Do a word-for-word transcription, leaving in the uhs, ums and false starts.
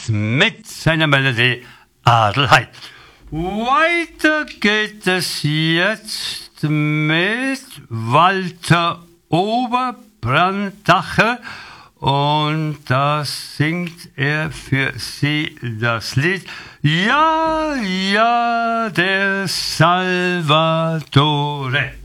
Schweiz mit seiner Melodie Adelheid. Weiter geht es jetzt mit Walter Oberbrandacher und da singt er für Sie das Lied Ja, ja, der Salvatore.